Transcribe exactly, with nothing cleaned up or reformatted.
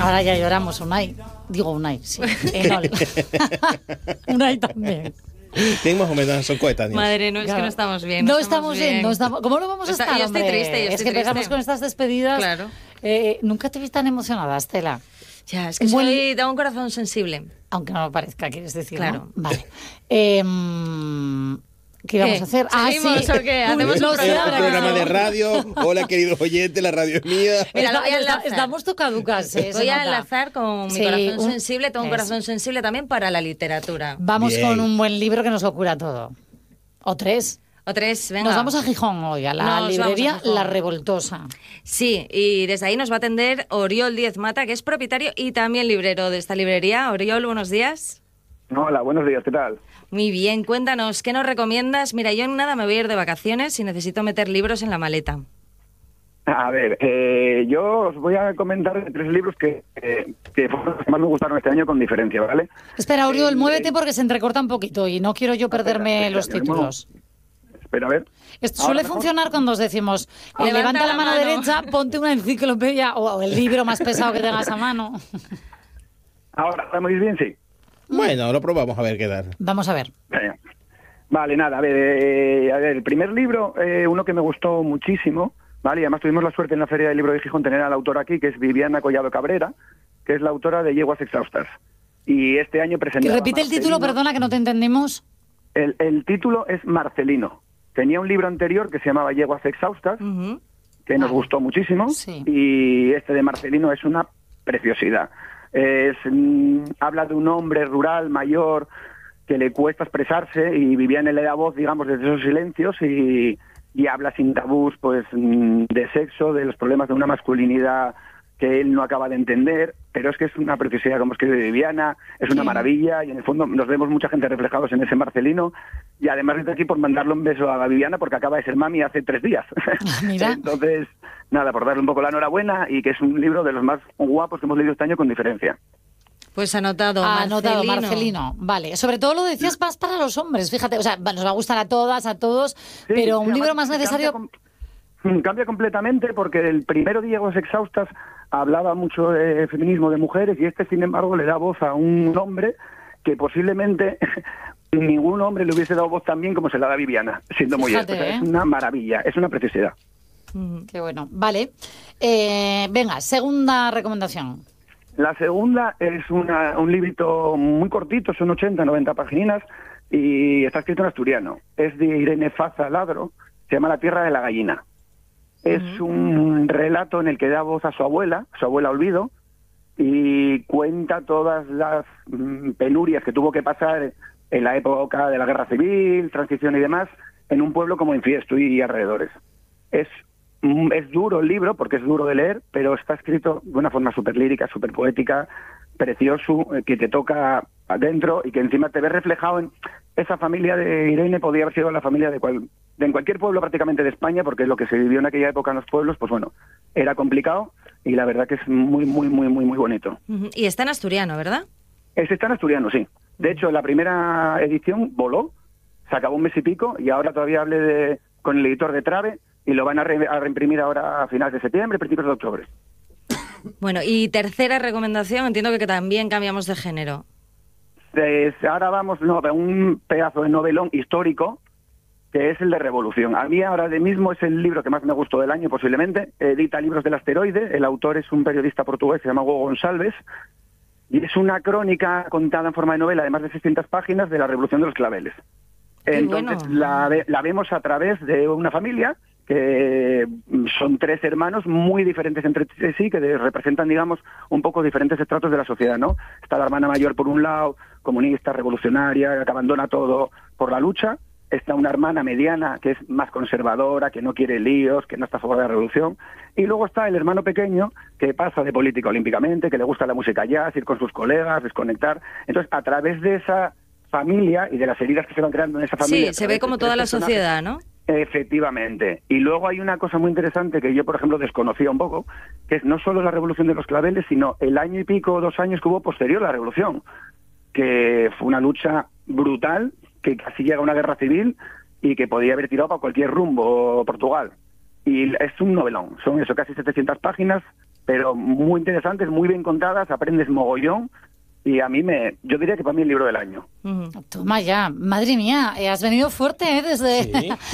Ahora ya lloramos, Unai. Digo Unai, sí. Enol. Unai también. Tienen más o menos, son coetáneos. Madre, no, es Claro. que no estamos bien. No, No estamos bien, no estamos... ¿Cómo lo vamos a Está- estar, yo estoy hombre? triste, yo Es estoy que triste. empezamos con estas despedidas. Claro. Eh, nunca te vi tan emocionada, Estela. Ya, es que Buen- soy, tengo un corazón sensible. Aunque no lo parezca, quieres decir, ¿no? Claro. Vale. Eh, ¿Qué íbamos ¿Qué? a hacer? ¿Seguimos o qué? ¿Hacemos no un sé, Es ahora un que programa no. de radio. Hola, queridos oyentes, la radio es mía. Mira, lo voy a Está- enlazar. Estamos tocaducas, eh, se Voy a nota. enlazar con mi Sí, corazón un- sensible. Tengo un eso. corazón sensible también para la literatura. Vamos Bien. con un buen libro que nos lo cura todo. O tres. O tres, venga. Nos vamos a Gijón hoy, a la Nos vamos librería a Gijón. La Revoltosa. Sí, y desde ahí nos va a atender Oriol Díez Mata, que es propietario y también librero de esta librería. Oriol, buenos días. Hola, buenos días, ¿qué tal? Muy bien, cuéntanos, ¿qué nos recomiendas? Mira, yo en nada me voy a ir de vacaciones y necesito meter libros en la maleta. A ver, eh, yo os voy a comentar tres libros que, eh, que fueron los que más me gustaron este año con diferencia, ¿vale? Espera, Oriol, Eh, muévete eh, porque se entrecorta un poquito y no quiero yo perderme espera, los espera, que me títulos. Espera, a ver. Esto ¿Ahora suele mejor? funcionar cuando os decimos, eh, Levanta levanta la la mano, mano. derecha, ponte una enciclopedia o, o el libro más pesado que tengas a mano. Ahora, ¿estamos bien? Sí. Bueno, lo probamos a ver qué tal. Vamos a ver. Venga. Vale, nada, a ver, eh, a ver, el primer libro, eh, uno que me gustó muchísimo, ¿vale? Y además tuvimos la suerte en la Feria del Libro de Gijón tener a la autora aquí, que es Viviana Collado Cabrera, que es la autora de Yeguas Exhaustas. Y este año Y presentaba... repite el título, Marcelino. perdona, que no te entendimos. El, el título es Marcelino. Tenía un libro anterior que se llamaba Yeguas Exhaustas, Ujú. que nos Vale. gustó muchísimo, Sí. y este de Marcelino es una preciosidad. Es, mm, habla de un hombre rural, mayor, que le cuesta expresarse, y Viviane le da voz, digamos, desde esos silencios, y, y habla sin tabús, pues, mm, de sexo, de los problemas de una masculinidad que él no acaba de entender, pero es que es una preciosidad como escribe Viviana, es una Sí. maravilla, y en el fondo nos vemos mucha gente reflejados en ese Marcelino, y además desde aquí por mandarle un beso a Viviana, porque acaba de ser mami hace tres días. Mira. Entonces, nada, por darle un poco la enhorabuena, y que es un libro de los más guapos que hemos leído este año con diferencia. Pues anotado, Ah, anotado, Marcelino. Marcelino. Vale. Sobre todo lo decías más para los hombres, fíjate. O sea, va- nos va a gustar a todas, a todos, Sí, pero un sí, libro además más necesario... Cambia, com- cambia completamente, porque el primero, Diego Exhaustas, hablaba mucho de feminismo de mujeres, y este, sin embargo, le da voz a un hombre que posiblemente ningún hombre le hubiese dado voz tan bien como se la da Viviana, siendo muy Fíjate, esto. O sea, ¿eh? Es una maravilla, es una preciosidad. Ujú. Qué bueno. Vale. Eh, venga, segunda recomendación. La segunda es una, un librito muy cortito, son ochenta, noventa páginas, y está escrito en asturiano. Es de Irene Faza Ladro, se llama La tierra de la gallina. Es un relato en el que da voz a su abuela, su abuela Olvido, y cuenta todas las mm, penurias que tuvo que pasar en la época de la guerra civil, transición y demás, en un pueblo como Infiesto y alrededores. Es mm, es duro el libro, porque es duro de leer, pero está escrito de una forma súper lírica, súper poética, precioso, eh, que te toca adentro y que encima te ves reflejado en esa familia de Irene. Podía haber sido la familia de, cual, de en cualquier pueblo prácticamente de España, porque lo que se vivió en aquella época en los pueblos, pues bueno, era complicado, y la verdad que es muy, muy, muy, muy, muy bonito. Ujú. Y está en asturiano, ¿verdad? Ese está en asturiano, sí. De hecho, la primera edición voló, se acabó un mes y pico, y ahora todavía hablé de, con el editor de Trave, y lo van a, re, a reimprimir ahora a finales de septiembre, principios de octubre. Bueno, y tercera recomendación, entiendo que, que también cambiamos de género. Pues ahora vamos no, a un pedazo de novelón histórico, que es el de Revolución. A mí ahora de mismo es el libro que más me gustó del año, posiblemente. Edita Libros del Asteroide, el autor es un periodista portugués, se llama Hugo Gonçalves, y es una crónica contada en forma de novela de más de seiscientas páginas de la Revolución de los Claveles. Qué Entonces bueno. la, ve- la vemos a través de una familia que son tres hermanos muy diferentes entre sí, que de- representan, digamos, un poco diferentes estratos de la sociedad, ¿no? Está la hermana mayor por un lado, comunista, revolucionaria, que abandona todo por la lucha. Está una hermana mediana, que es más conservadora, que no quiere líos, que no está a favor de la revolución. Y luego está el hermano pequeño, que pasa de política olímpicamente, que le gusta la música jazz, ir con sus colegas, desconectar. Entonces, a través de esa familia y de las heridas que se van creando en esa familia... Sí, se ve como toda la sociedad, ¿no? Efectivamente. Y luego hay una cosa muy interesante que yo, por ejemplo, desconocía un poco, que es no solo la Revolución de los Claveles, sino el año y pico, dos años que hubo posterior a la Revolución, que fue una lucha brutal, que casi llega a una guerra civil y que podía haber tirado para cualquier rumbo Portugal. Y es un novelón, son eso, casi setecientas páginas, pero muy interesantes, muy bien contadas, aprendes mogollón. Y a mí me, yo diría que para mí el libro del año. Toma ya, madre mía, eh, has venido fuerte, ¿eh? Desde, Sí.